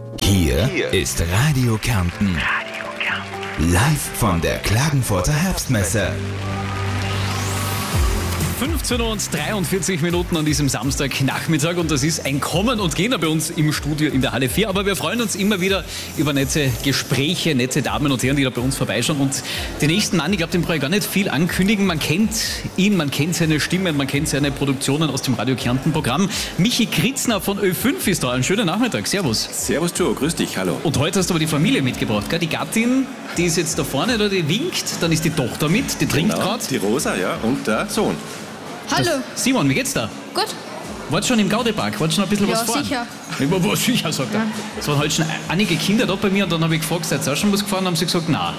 Hier ist Radio Kärnten. Live von der Klagenfurter Herbstmesse. 15:43 an diesem Samstagnachmittag und das ist ein Kommen und Gehen bei uns im Studio in der Halle 4. Aber wir freuen uns immer wieder über nette Gespräche, nette Damen und Herren, die da bei uns vorbeischauen. Und den nächsten Mann, ich glaube, den brauche ich gar nicht viel ankündigen. Man kennt ihn, man kennt seine Stimme, man kennt seine Produktionen aus dem Radio Kärnten-Programm. Michi Kritzner von Ö5 ist da. Einen schönen Nachmittag. Servus. Servus Joe, grüß dich, hallo. Und heute hast du aber die Familie mitgebracht, gell? Die Gattin, die ist jetzt da vorne, da, die winkt. Dann ist die Tochter mit, die trinkt gerade. Die Rosa, ja, und der Sohn. Hallo. Simon, wie geht's da? Gut. Warst schon im Gaudepark? Warst schon ein bisschen was fahren? Sicher. Ja, sicher, sagt er. Es waren halt schon einige Kinder da bei mir und dann habe ich gefragt, seid ihr auch schon was gefahren? Haben sie gesagt, nein.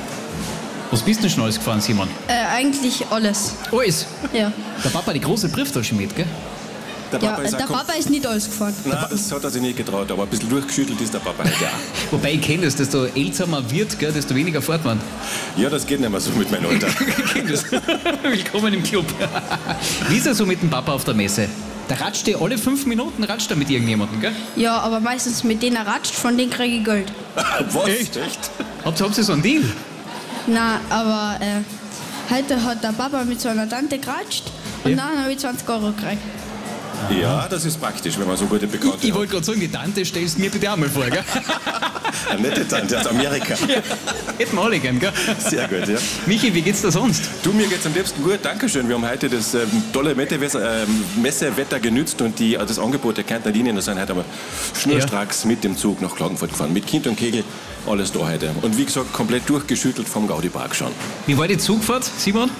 Was bist du denn schon alles gefahren, Simon? Eigentlich alles. Alles? Ja. Der Papa die große Brieftasche mit, gell? Der Papa ist nicht alles gefahren. Nein, das hat er sich nicht getraut, aber ein bisschen durchgeschüttelt ist der Papa halt, ja. Wobei ich kenne das, desto älter wird, gell, desto weniger fährt man. Ja, das geht nicht mehr so mit meinem Alter. Ich kenne das. Willkommen im Club. Wie ist er so mit dem Papa auf der Messe? Da ratscht er alle 5 Minuten, ratscht er mit irgendjemandem, gell? Ja, aber meistens mit denen er ratscht, von denen kriege ich Geld. Was? Echt? Habt ihr so einen Deal? Nein, aber heute hat der Papa mit so einer Tante geratscht und dann habe ich 20 € gekriegt. Ja, das ist praktisch, wenn man so gute Bekannte Ich wollte gerade sagen, die Tante stellst mir bitte einmal vor, gell? Eine nette Tante aus Amerika. Ja, hätten wir alle gern, gell? Sehr gut, ja. Michi, wie geht's da sonst? Du, mir geht's am liebsten gut, Dankeschön. Wir haben heute das tolle Messewetter genützt und das Angebot der Kärntner Linien, da sind heute aber schnurstracks mit dem Zug nach Klagenfurt gefahren. Mit Kind und Kegel, alles da heute. Und wie gesagt, komplett durchgeschüttelt vom Gaudi-Park schon. Wie war die Zugfahrt, Simon?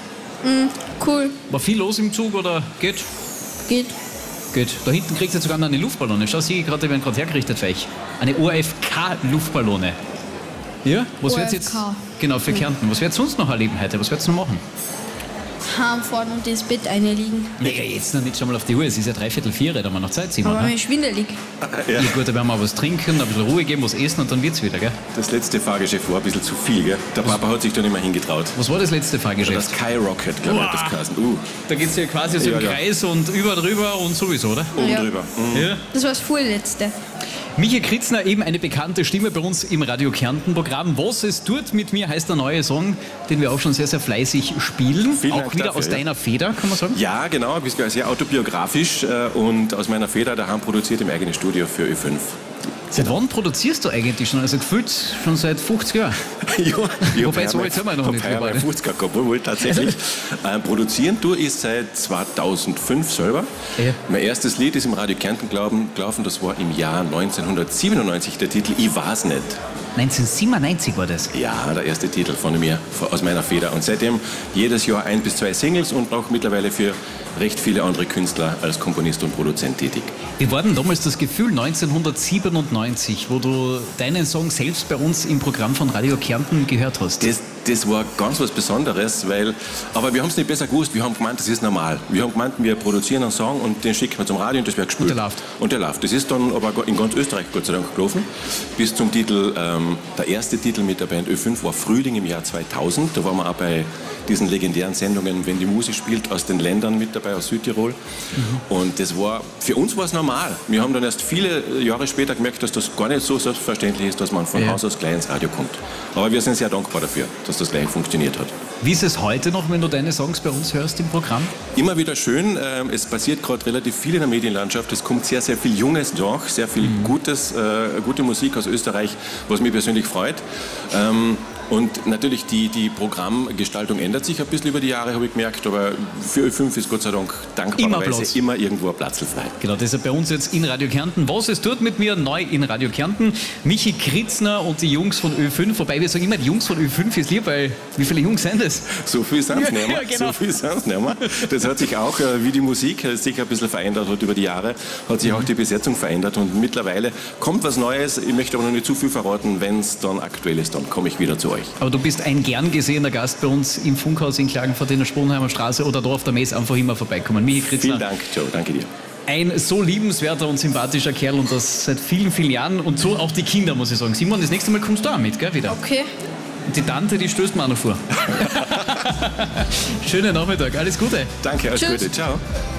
Cool. War viel los im Zug oder geht? Geht. Gut, da hinten kriegt ihr sogar noch eine Luftballone. Schau, sie gerade werden gerade hergerichtet für euch. Eine ORFK-Luftballone. Ja? Was wird's jetzt? Genau, für Kärnten. Was wird's sonst noch erleben heute? Was wird's noch machen? Heimfahren und ins Bett einlegen. Naja, jetzt noch nicht schon mal auf die Uhr. Es ist ja 3:45, da haben wir noch Zeit, Simon. Aber mir ist schwindelig. Ja. Ja gut, da werden wir was trinken, ein bisschen Ruhe geben, was essen und dann wird's wieder, gell? Das letzte Fahrgeschäft war ein bisschen zu viel, gell? Der Papa hat sich da nicht mehr hingetraut. Was war das letzte Fahrgeschäft? Das Skyrocket, glaube ich, hat das geheißen. Da geht's ja quasi so im Kreis und über drüber und sowieso, oder? Oben Ja. drüber. Ja. Das war das vorletzte. Michi Kritzner, eben eine bekannte Stimme bei uns im Radio Kärnten-Programm. Was es tut mit mir, heißt der neue Song, den wir auch schon sehr, sehr fleißig spielen. Vielen auch Dank wieder dafür, aus deiner Feder, kann man sagen? Ja, genau, ein bisschen sehr autobiografisch und aus meiner Feder daheim produziert im eigenen Studio für Ö5. Seit wann produzierst du eigentlich schon? Also gefühlt schon seit 50 Jahren. Ja, Wobei, so alt sind wir noch nicht. Ich habe 50er gehabt, wohl tatsächlich. Produzieren tue ich seit 2005 selber. Ja. Mein erstes Lied ist im Radio Kärnten gelaufen, das war im Jahr 1997, der Titel Ich weiß nicht. 1997 war das. Ja, der erste Titel von mir, aus meiner Feder. Und seitdem jedes Jahr 1 bis 2 Singles und auch mittlerweile für recht viele andere Künstler als Komponist und Produzent tätig. Wie war denn damals das Gefühl 1997, wo du deinen Song selbst bei uns im Programm von Radio Kärnten gehört hast? Das war ganz was Besonderes, aber wir haben es nicht besser gewusst. Wir haben gemeint, das ist normal. Wir haben gemeint, wir produzieren einen Song und den schicken wir zum Radio und das wird gespielt. Und der läuft. Das ist dann aber in ganz Österreich Gott sei Dank gelaufen. Bis zum Titel, der erste Titel mit der Band Ö5 war Frühling im Jahr 2000. Da waren wir auch bei diesen legendären Sendungen, wenn die Musik spielt, aus den Ländern mit dabei, aus Südtirol. Und das war, für uns war es normal. Wir haben dann erst viele Jahre später gemerkt, dass das gar nicht so selbstverständlich ist, dass man von Haus aus gleich ins Radio kommt. Aber wir sind sehr dankbar dafür, dass das gleich funktioniert hat. Wie ist es heute noch, wenn du deine Songs bei uns hörst im Programm? Immer wieder schön. Es passiert gerade relativ viel in der Medienlandschaft. Es kommt sehr, sehr viel Junges nach, sehr viel gute Musik aus Österreich, was mich persönlich freut. Und natürlich die Programmgestaltung ändert sich ein bisschen über die Jahre, habe ich gemerkt, aber für Ö5 ist Gott sei Dank dankbarerweise immer irgendwo ein Platz frei. Genau, deshalb bei uns jetzt in Radio Kärnten. Was es tut mit mir, neu in Radio Kärnten. Michi Kritzner und die Jungs von Ö5, wobei wir sagen immer, die Jungs von Ö5 ist lieb, weil wie viele Jungs sind das? So viel sind es nicht mehr. Genau. So viel sind's nicht mehr. Das hat sich auch, wie die Musik sich ein bisschen verändert hat über die Jahre, hat sich auch die Besetzung verändert und mittlerweile kommt was Neues. Ich möchte aber noch nicht zu viel verraten. Wenn es dann aktuell ist, dann komme ich wieder zu euch. Aber du bist ein gern gesehener Gast bei uns im Funkhaus in Klagenfurt in der Sponheimer Straße oder da auf der Messe, einfach immer vorbeikommen. Michi Kritzner. Vielen Dank, Joe. Danke dir. Ein so liebenswerter und sympathischer Kerl und das seit vielen, vielen Jahren und so auch die Kinder, muss ich sagen. Simon, das nächste Mal kommst du auch mit, gell, wieder? Okay. Die Tante, die stößt mir auch noch vor. Schönen Nachmittag, alles Gute. Danke, alles Tschüss. Gute. Ciao.